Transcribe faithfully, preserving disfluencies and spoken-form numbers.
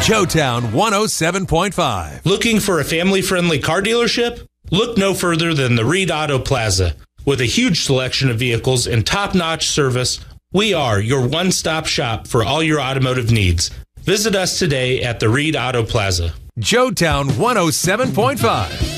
Joetown one oh seven point five. Looking for a family-friendly car dealership? Look no further than the Reed Auto Plaza. With a huge selection of vehicles and top-notch service, we are your one-stop shop for all your automotive needs. Visit us today at the Reed Auto Plaza. Joetown one oh seven point five.